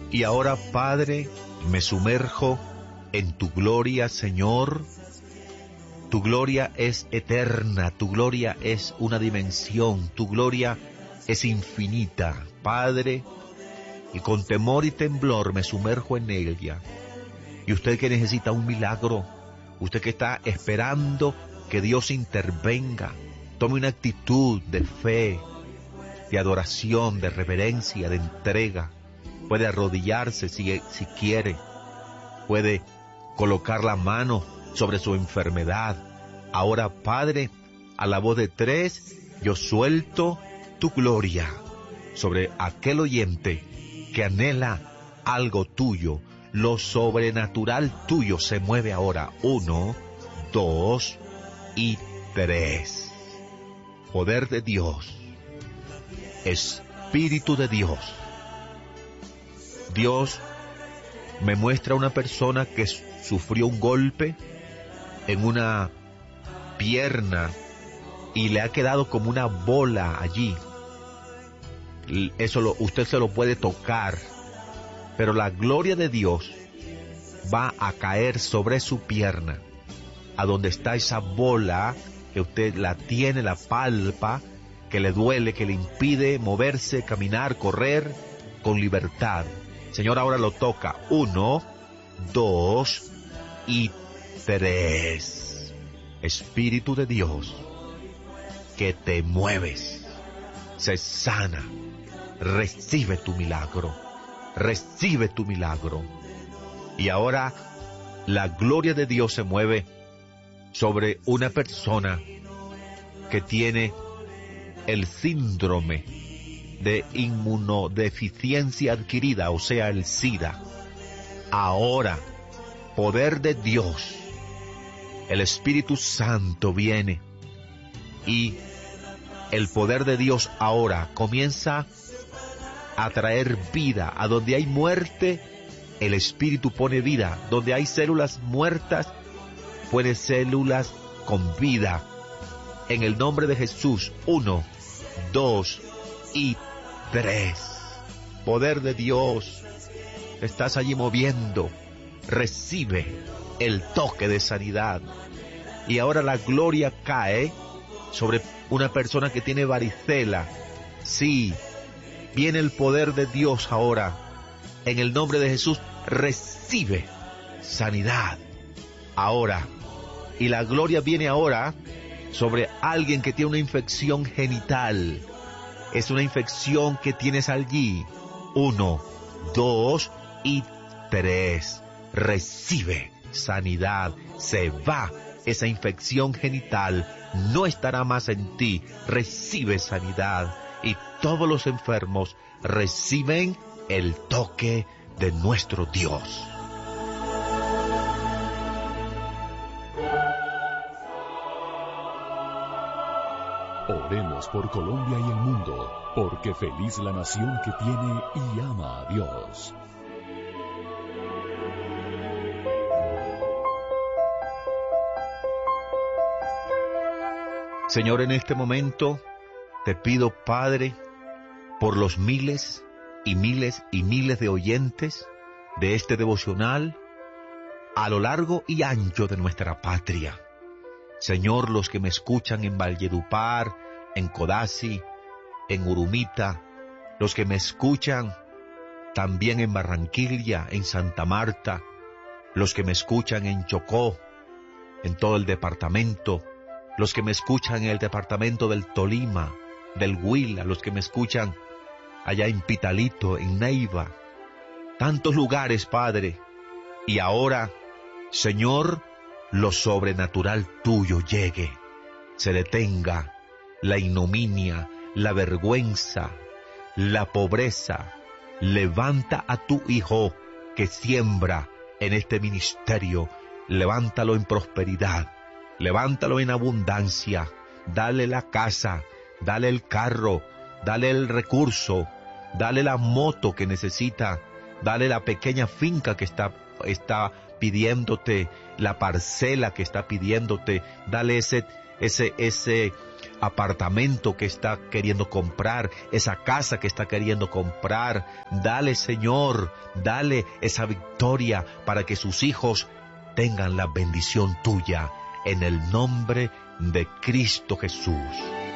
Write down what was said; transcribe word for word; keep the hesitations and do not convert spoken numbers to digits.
Y ahora, Padre, me sumerjo en tu gloria, Señor. Tu gloria es eterna, tu gloria es una dimensión, tu gloria es infinita, Padre, y con temor y temblor me sumerjo en ella. Y usted que necesita un milagro, usted que está esperando que Dios intervenga, tome una actitud de fe, de adoración, de reverencia, de entrega. Puede arrodillarse si, si quiere, puede colocar la mano sobre su enfermedad. Ahora, Padre, a la voz de tres, yo suelto tu gloria sobre aquel oyente que anhela algo tuyo. Lo sobrenatural tuyo se mueve ahora. Uno, dos y tres. Poder de Dios. Espíritu de Dios. Dios me muestra una persona que sufrió un golpe en una pierna y le ha quedado como una bola allí. Eso lo, usted se lo puede tocar, pero la gloria de Dios va a caer sobre su pierna, a donde está esa bola que usted la tiene, la palpa, que le duele, que le impide moverse, caminar, correr con libertad. Señor, ahora lo toca. Uno, dos y tres. Espíritu de Dios, que te mueves, se sana, recibe tu milagro, recibe tu milagro. Y ahora la gloria de Dios se mueve sobre una persona que tiene el síndrome de inmunodeficiencia adquirida, o sea, el SIDA. Ahora, poder de Dios, el Espíritu Santo viene y el poder de Dios ahora comienza a traer vida. A donde hay muerte, el Espíritu pone vida. Donde hay células muertas, pone células con vida. En el nombre de Jesús, uno, dos y tres. Poder de Dios, estás allí moviendo. Recibe el toque de sanidad. Y ahora la gloria cae sobre una persona que tiene varicela. Sí, viene el poder de Dios ahora. En el nombre de Jesús, recibe sanidad ahora. Y la gloria viene ahora sobre alguien que tiene una infección genital. Es una infección que tienes allí. Uno, dos y tres. Recibe sanidad. Se va esa infección genital. No estará más en ti. Recibe sanidad. Y todos los enfermos reciben el toque de nuestro Dios. Oremos por Colombia y el mundo, porque feliz la nación que tiene y ama a Dios. Señor, en este momento te pido, Padre, por los miles y miles y miles de oyentes de este devocional a lo largo y ancho de nuestra patria. Señor, los que me escuchan en Valledupar, en Codazzi, en Urumita, los que me escuchan también en Barranquilla, en Santa Marta, los que me escuchan en Chocó, en todo el departamento, los que me escuchan en el departamento del Tolima, del Huila, los que me escuchan allá en Pitalito, en Neiva, tantos lugares, Padre. Y ahora, Señor, lo sobrenatural tuyo llegue, se detenga la ignominia, la vergüenza, la pobreza. Levanta a tu hijo que siembra en este ministerio, levántalo en prosperidad, levántalo en abundancia, dale la casa, dale el carro, dale el recurso, dale la moto que necesita, dale la pequeña finca que está, está pidiéndote, la parcela que está pidiéndote, dale ese, ese, ese apartamento que está queriendo comprar, esa casa que está queriendo comprar. Dale, Señor, dale esa victoria para que sus hijos tengan la bendición tuya en el nombre de Cristo Jesús.